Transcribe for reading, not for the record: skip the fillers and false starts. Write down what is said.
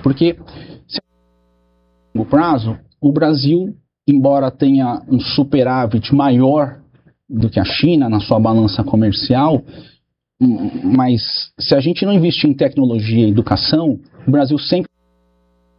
Porque, se a longo prazo, o Brasil, embora tenha um superávit maior do que a China na sua balança comercial, mas se a gente não investir em tecnologia e educação, o Brasil sempre